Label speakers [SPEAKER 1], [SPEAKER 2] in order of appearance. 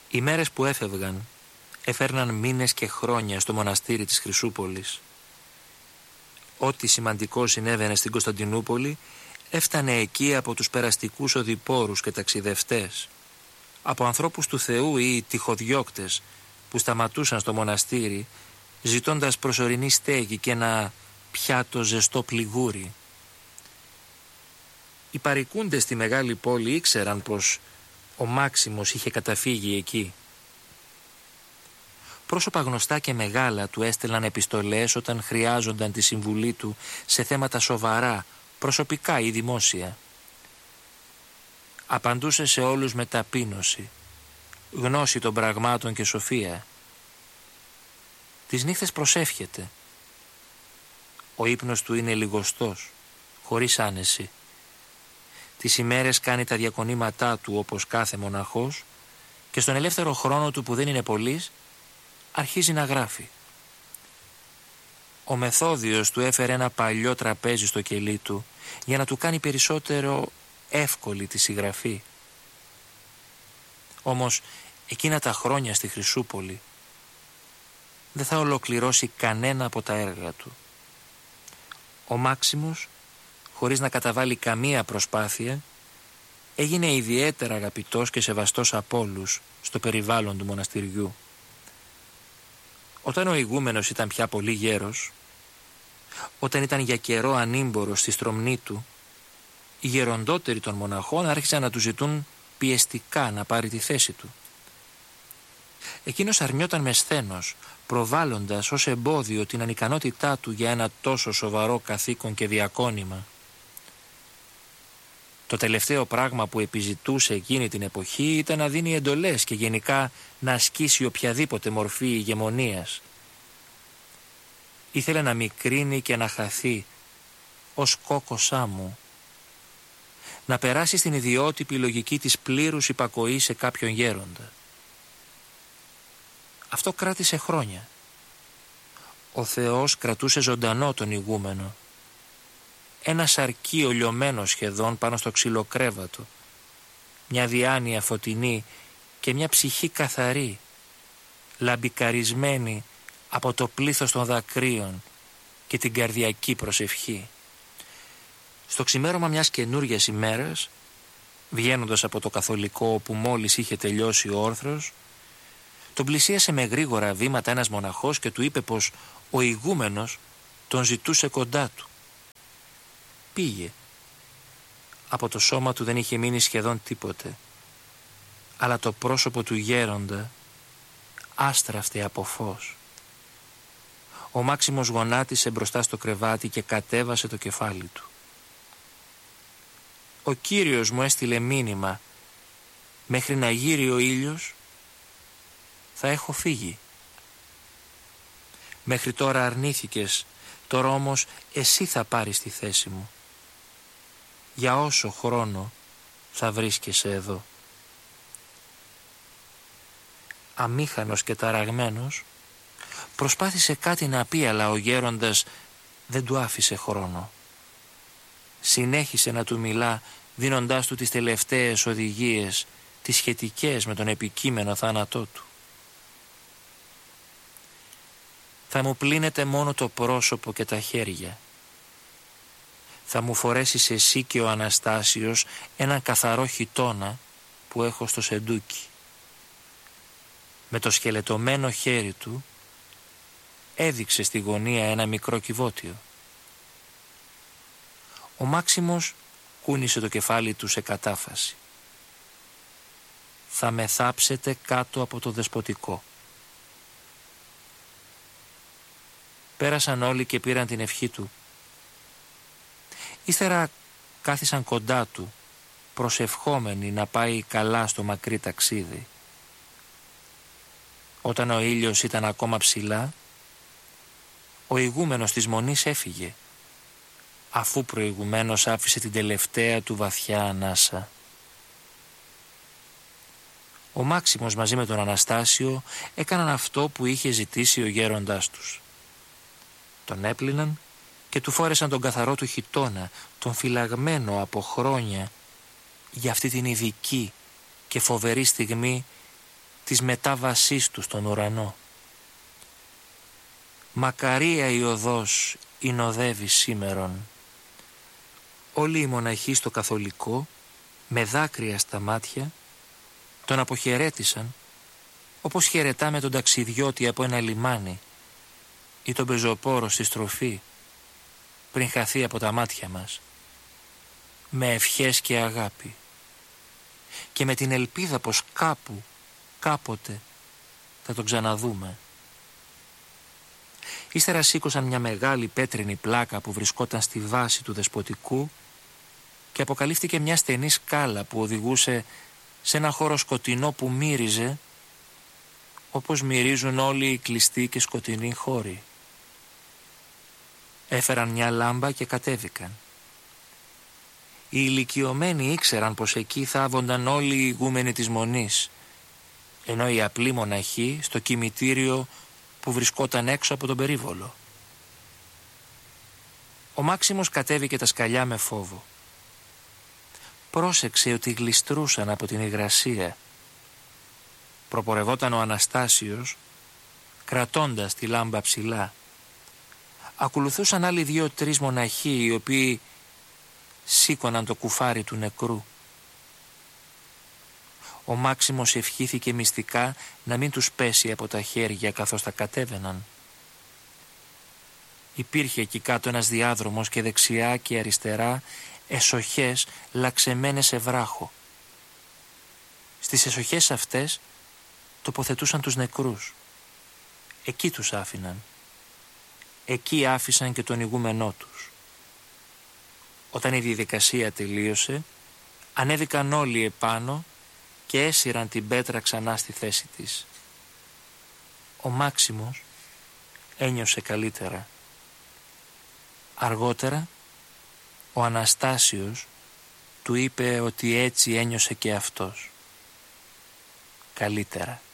[SPEAKER 1] Οι μέρες που έφευγαν έφερναν μήνες και χρόνια στο μοναστήρι της Χρυσούπολης. Ό,τι σημαντικό συνέβαινε στην Κωνσταντινούπολη έφτανε εκεί από τους περαστικούς οδηπόρους και ταξιδευτές, από ανθρώπους του Θεού ή τυχοδιώκτες που σταματούσαν στο μοναστήρι ζητώντας προσωρινή στέγη και ένα πιάτο ζεστό πληγούρι. Οι παρικούντες στη μεγάλη πόλη ήξεραν πως ο Μάξιμος είχε καταφύγει εκεί. Πρόσωπα γνωστά και μεγάλα του έστελναν επιστολές όταν χρειάζονταν τη συμβουλή του σε θέματα σοβαρά, προσωπικά ή δημόσια. Απαντούσε σε όλους με ταπείνωση, γνώση των πραγμάτων και σοφία. Τις νύχτες προσεύχεται. Ο ύπνος του είναι λιγοστός, χωρίς άνεση. Τις ημέρες κάνει τα διακονήματά του όπως κάθε μοναχός και στον ελεύθερο χρόνο του που δεν είναι πολύς αρχίζει να γράφει. Ο Μεθόδιος του έφερε ένα παλιό τραπέζι στο κελί του για να του κάνει περισσότερο εύκολη τη συγγραφή. Όμως εκείνα τα χρόνια στη Χρυσούπολη δεν θα ολοκληρώσει κανένα από τα έργα του. Ο Μάξιμος, χωρίς να καταβάλει καμία προσπάθεια, έγινε ιδιαίτερα αγαπητός και σεβαστός από όλους στο περιβάλλον του μοναστηριού. Όταν ο ηγούμενος ήταν πια πολύ γέρος, όταν ήταν για καιρό ανήμπορος στη στρομνή του, οι γεροντότεροι των μοναχών άρχισαν να του ζητούν πιεστικά να πάρει τη θέση του. Εκείνος αρνιόταν με σθένος, προβάλλοντας ως εμπόδιο την ανικανότητά του για ένα τόσο σοβαρό καθήκον και διακόνημα. Το τελευταίο πράγμα που επιζητούσε εκείνη την εποχή ήταν να δίνει εντολές και γενικά να ασκήσει οποιαδήποτε μορφή ηγεμονίας. Ήθελε να μικρύνει και να χαθεί ως κόκκος άμμου, να περάσει στην ιδιότυπη λογική της πλήρους υπακοής σε κάποιον γέροντα. Αυτό κράτησε χρόνια. Ο Θεός κρατούσε ζωντανό τον ηγούμενο. Ένα σαρκί ολιωμένο σχεδόν πάνω στο ξυλοκρέβατο, μια διάνοια φωτεινή και μια ψυχή καθαρή, λαμπικαρισμένη από το πλήθος των δακρύων και την καρδιακή προσευχή. Στο ξημέρωμα μιας καινούργιας ημέρας, βγαίνοντας από το καθολικό όπου μόλις είχε τελειώσει ο όρθρος, τον πλησίασε με γρήγορα βήματα ένας μοναχός και του είπε πως ο ηγούμενος τον ζητούσε κοντά του. Πήγε. Από το σώμα του δεν είχε μείνει σχεδόν τίποτε, αλλά το πρόσωπο του γέροντα άστραφτε από φως. Ο Μάξιμος γονάτισε μπροστά στο κρεβάτι και κατέβασε το κεφάλι του. «Ο Κύριος μου έστειλε μήνυμα, μέχρι να γύρει ο ήλιος θα έχω φύγει. Μέχρι τώρα αρνήθηκες, τώρα όμως εσύ θα πάρεις τη θέση μου. Για όσο χρόνο θα βρίσκεσαι εδώ». Αμήχανος και ταραγμένος προσπάθησε κάτι να πει, αλλά ο γέροντας δεν του άφησε χρόνο. Συνέχισε να του μιλά, δίνοντάς του τις τελευταίες οδηγίες, τις σχετικές με τον επικείμενο θάνατό του. «Θα μου πλύνετε μόνο το πρόσωπο και τα χέρια. Θα μου φορέσεις εσύ και ο Αναστάσιος έναν καθαρό χιτώνα που έχω στο σεντούκι». Με το σκελετωμένο χέρι του έδειξε στη γωνία ένα μικρό κυβότιο. Ο Μάξιμος κούνησε το κεφάλι του σε κατάφαση. «Θα με θάψετε κάτω από το δεσποτικό». Πέρασαν όλοι και πήραν την ευχή του. Ύστερα κάθισαν κοντά του, προσευχόμενοι να πάει καλά στο μακρύ ταξίδι. Όταν ο ήλιος ήταν ακόμα ψηλά, ο ηγούμενος της Μονής έφυγε, αφού προηγουμένως άφησε την τελευταία του βαθιά ανάσα. Ο Μάξιμος μαζί με τον Αναστάσιο έκαναν αυτό που είχε ζητήσει ο γέροντάς τους. Τον έπλυναν και του φόρεσαν τον καθαρό του χιτώνα, τον φυλαγμένο από χρόνια για αυτή την ειδική και φοβερή στιγμή της μετάβασής του στον ουρανό. Μακαρία η οδός εινοδεύει σήμερον. Όλοι οι μοναχοί στο καθολικό, με δάκρυα στα μάτια, τον αποχαιρέτησαν, όπως χαιρετάμε τον ταξιδιώτη από ένα λιμάνι ή τον πεζοπόρο στη στροφή, πριν χαθεί από τα μάτια μας, με ευχές και αγάπη και με την ελπίδα πως κάπου, κάποτε θα τον ξαναδούμε. Ύστερα σήκωσαν μια μεγάλη πέτρινη πλάκα που βρισκόταν στη βάση του δεσποτικού και αποκαλύφθηκε μια στενή σκάλα που οδηγούσε σε ένα χώρο σκοτεινό που μύριζε όπως μυρίζουν όλοι οι κλειστοί και σκοτεινοί χώροι. Έφεραν μια λάμπα και κατέβηκαν. Οι ηλικιωμένοι ήξεραν πως εκεί θάβονταν όλοι οι ηγούμενοι της Μονής, ενώ οι απλοί μοναχοί στο κημητήριο που βρισκόταν έξω από τον περίβολο. Ο Μάξιμος κατέβηκε τα σκαλιά με φόβο. Πρόσεξε ότι γλιστρούσαν από την υγρασία. Προπορευόταν ο Αναστάσιος, κρατώντας τη λάμπα ψηλά. Ακολουθούσαν άλλοι 2-3 μοναχοί, οι οποίοι σήκωναν το κουφάρι του νεκρού. Ο Μάξιμος ευχήθηκε μυστικά να μην τους πέσει από τα χέρια καθώς τα κατέβαιναν. Υπήρχε εκεί κάτω ένας διάδρομος και δεξιά και αριστερά εσοχές λαξεμένες σε βράχο. Στις εσοχές αυτές τοποθετούσαν τους νεκρούς. Εκεί τους άφηναν. Εκεί άφησαν και τον ηγούμενό τους. Όταν η διαδικασία τελείωσε, ανέβηκαν όλοι επάνω και έσυραν την πέτρα ξανά στη θέση της. Ο Μάξιμος ένιωσε καλύτερα. Αργότερα, ο Αναστάσιος του είπε ότι έτσι ένιωσε και αυτός. Καλύτερα.